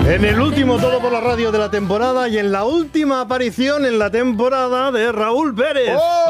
En el último Todo por la Radio de la temporada y en la última aparición en la temporada de Raúl Pérez. ¡Oh!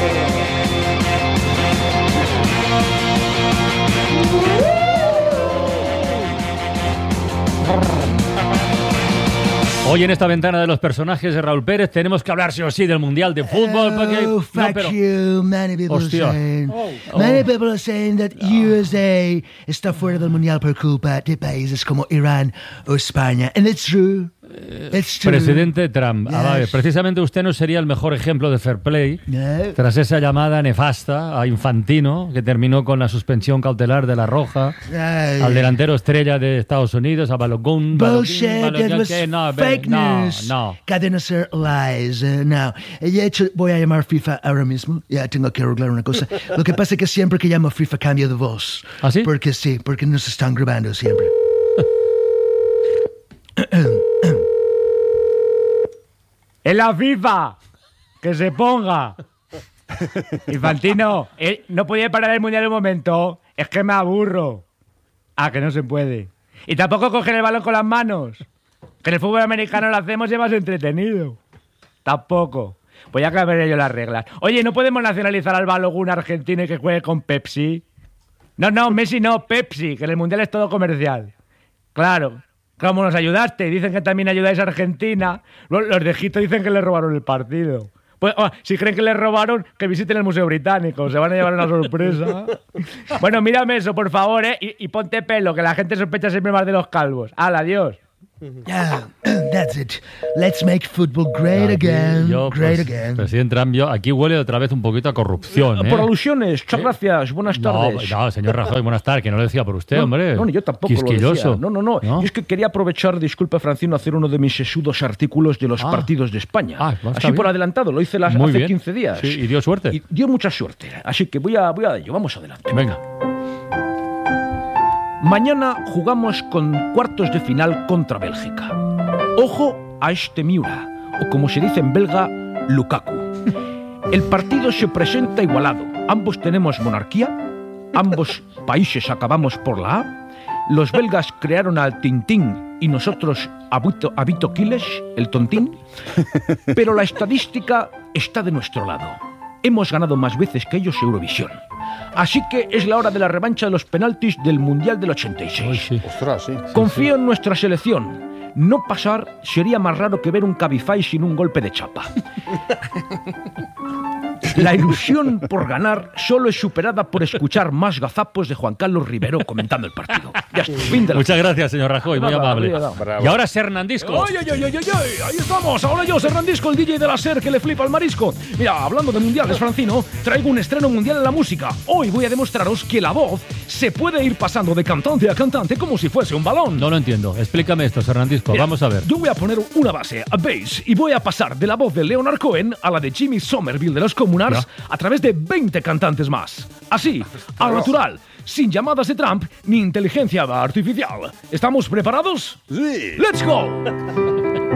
Hoy en esta ventana de los personajes de Raúl Pérez tenemos que hablar sí o sí del Mundial de Fútbol. Many people are saying that USA está fuera del Mundial por culpa de países como Irán o España. And it's true. Presidente Trump, yes. A ver, precisamente usted no sería el mejor ejemplo de fair play tras esa llamada nefasta a Infantino, que terminó con la suspensión cautelar de la Roja, al delantero estrella de Estados Unidos, a Balogun. Bullshit, that was fake news. No. Cadena ser lies. No. De hecho, voy a llamar FIFA ahora mismo. Ya tengo que arreglar una cosa. Lo que pasa es que siempre que llamo a FIFA cambio de voz. ¿Ah, sí? Porque nos están grabando siempre. ¡En la FIFA! ¡Que se ponga! Infantino, no podía parar el Mundial un momento. Es que me aburro. Ah, que no se puede. Y tampoco coger el balón con las manos. Que en el fútbol americano lo hacemos y es más entretenido. Tampoco. Pues ya cambiaré yo las reglas. Oye, ¿no podemos nacionalizar al Balogun argentino y que juegue con Pepsi? No, Messi no, Pepsi, que en el Mundial es todo comercial. Claro. ¿Cómo nos ayudaste? Dicen que también ayudáis a Argentina. Los de Egipto dicen que le robaron el partido. Pues, si creen que le robaron, que visiten el Museo Británico. Se van a llevar una sorpresa. Bueno, mírame eso, por favor, y ponte pelo, que la gente sospecha siempre más de los calvos. ¡Hala, adiós! Yeah, that's it. Let's make football great again. Presidente Trump, aquí huele otra vez un poquito a corrupción. Por alusiones, muchas gracias, buenas tardes. No, señor Rajoy, buenas tardes, que no lo decía por usted, hombre. No, yo tampoco lo decía. No. Yo es que quería aprovechar, disculpe Francino, hacer uno de mis sesudos artículos de los partidos de España. Así por adelantado, lo hice hace 15 días. Sí, y dio suerte. Y dio mucha suerte, así que voy a ello, vamos adelante. Venga. Mañana jugamos con cuartos de final contra Bélgica. Ojo a este Miura, o como se dice en belga, Lukaku. El partido se presenta igualado. Ambos tenemos monarquía, ambos países acabamos por la A, los belgas crearon al Tintín y nosotros a Vito Quiles, el tontín, pero la estadística está de nuestro lado. Hemos ganado más veces que ellos Eurovisión. Así que es la hora de la revancha de los penaltis del Mundial del 86. Ay, sí. Ostras, sí. Confío en nuestra selección. No pasar sería más raro que ver un Cabify sin un golpe de chapa. La ilusión por ganar solo es superada por escuchar más gazapos de Juan Carlos Rivero comentando el partido. Ya está, fin de la... Muchas gracias, señor Rajoy, muy amable. Y ahora Hernandisco. ¡Ay! Ahí estamos, ahora yo, Hernandisco, el DJ de la SER que le flipa el marisco. Mira, hablando de mundiales, Francino, traigo un estreno mundial en la música. Hoy voy a demostraros que la voz se puede ir pasando de cantante a cantante como si fuese un balón. No lo entiendo, explícame esto, Hernandisco. Mira, vamos a ver. Yo voy a poner una base, a bass, y voy a pasar de la voz de Leonard Cohen a la de Jimmy Somerville de los Comunars a través de 20 cantantes más. Así, al natural, sin llamadas de Trump ni inteligencia artificial. ¿Estamos preparados? Sí. ¡Let's go!